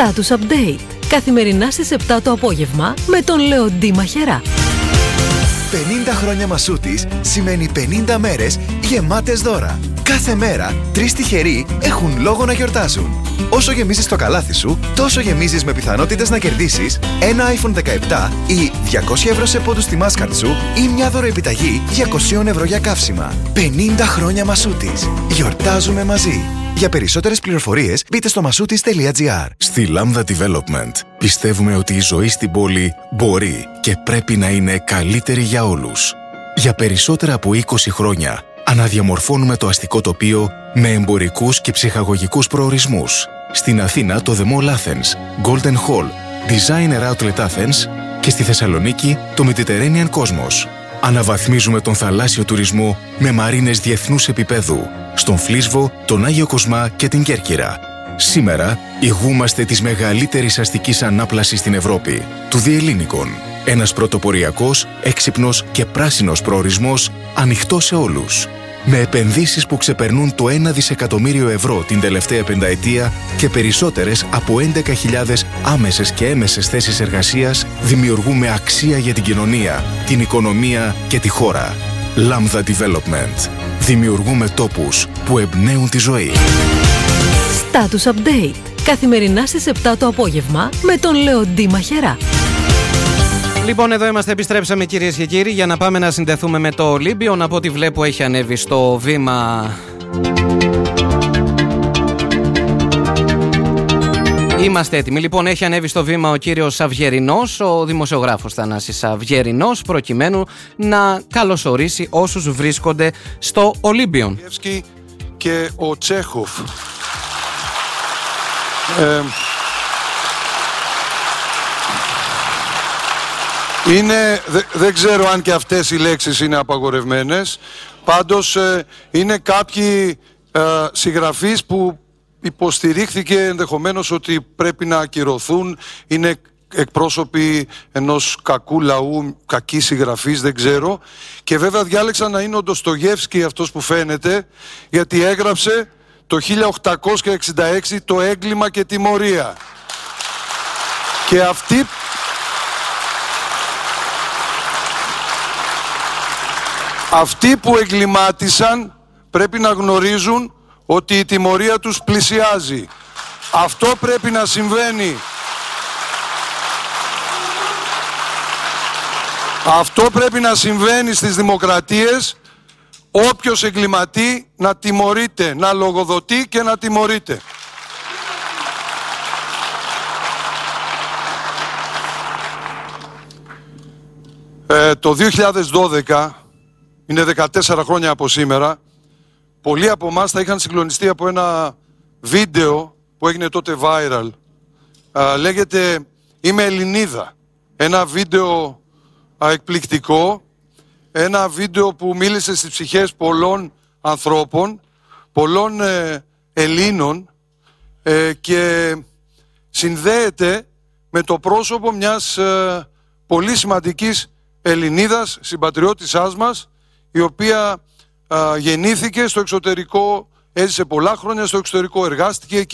Status Update. Καθημερινά στις 7 το απόγευμα με τον Λεοντή Μαχερά. 50 χρόνια Μασούτης σημαίνει 50 μέρες γεμάτες δώρα. Κάθε μέρα 3 τυχεροί έχουν λόγο να γιορτάζουν. Όσο γεμίζεις το καλάθι σου, τόσο γεμίζεις με πιθανότητες να κερδίσεις ένα iPhone 17 ή 200 ευρώ σε πόντους στη Mastercard σου ή μια δωροεπιταγή 200 ευρώ για καύσιμα. 50 χρόνια Μασούτης. Γιορτάζουμε μαζί. Για περισσότερες πληροφορίες μπείτε στο masoutis.gr. Στη Lambda Development πιστεύουμε ότι η ζωή στην πόλη μπορεί και πρέπει να είναι καλύτερη για όλους. Για περισσότερα από 20 χρόνια αναδιαμορφώνουμε το αστικό τοπίο με εμπορικούς και ψυχαγωγικούς προορισμούς. Στην Αθήνα το The Mall Athens, Golden Hall, Designer Outlet Athens και στη Θεσσαλονίκη το Mediterranean Cosmos. Αναβαθμίζουμε τον θαλάσσιο τουρισμό με μαρίνες διεθνούς επίπεδου, στον Φλίσβο, τον Άγιο Κοσμά και την Κέρκυρα. Σήμερα ηγούμαστε της μεγαλύτερης αστικής ανάπλασης στην Ευρώπη, του Διελλήνικων. Ένας πρωτοποριακός, έξυπνος και πράσινος προορισμός ανοιχτός σε όλους. Με επενδύσεις που ξεπερνούν το 1 δισεκατομμύριο ευρώ την τελευταία πενταετία και περισσότερες από 11.000 άμεσες και έμεσες θέσεις εργασίας, δημιουργούμε αξία για την κοινωνία, την οικονομία και τη χώρα. Lambda Development. Δημιουργούμε τόπους που εμπνέουν τη ζωή. Status Update. Καθημερινά στις 7 το απόγευμα με τον Λεοντή Μαχερά. Λοιπόν, εδώ είμαστε, επιστρέψαμε κυρίες και κύριοι για να πάμε να συνδεθούμε με το Ολύμπιον. Από ό,τι βλέπω έχει ανέβει στο βήμα. Είμαστε έτοιμοι. Λοιπόν, έχει ανέβει στο βήμα ο κύριος Αυγερινός, ο δημοσιογράφος Θανάσης Αυγερινός, προκειμένου να καλωσορίσει όσους βρίσκονται στο Ολύμπιον. Και ο Τσέχοφ. Δεν ξέρω αν και αυτές οι λέξεις είναι απαγορευμένες. Πάντως είναι κάποιοι συγγραφείς που υποστηρίχθηκε ενδεχομένως ότι πρέπει να ακυρωθούν. Είναι εκπρόσωποι ενός κακού λαού, κακοί συγγραφείς, δεν ξέρω. Και βέβαια διάλεξα να είναι ο Ντοστογεύσκι αυτός που φαίνεται, γιατί έγραψε το 1866 το έγκλημα και τιμωρία. Και αυτοί που εγκλημάτισαν πρέπει να γνωρίζουν ότι η τιμωρία τους πλησιάζει. Αυτό πρέπει να συμβαίνει. Αυτό πρέπει να συμβαίνει στις δημοκρατίες. Όποιος εγκληματεί να τιμωρείται, να λογοδοτεί και να τιμωρείται. Το 2012, είναι 14 χρόνια από σήμερα, πολλοί από εμάς θα είχαν συγκλονιστεί από ένα βίντεο που έγινε τότε viral. Λέγεται «Είμαι Ελληνίδα». Ένα βίντεο εκπληκτικό, ένα βίντεο που μίλησε στις ψυχές πολλών ανθρώπων, πολλών Ελλήνων και συνδέεται με το πρόσωπο μιας πολύ σημαντικής Ελληνίδας, συμπατριώτησάς μας, η οποία γεννήθηκε στο εξωτερικό, έζησε πολλά χρόνια στο εξωτερικό, εργάστηκε εκεί.